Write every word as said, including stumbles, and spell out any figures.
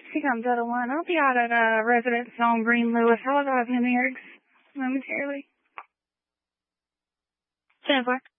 She comes out of line. I'll be out at uh, residence on Green Lewis. I'll drive him here momentarily. ten four.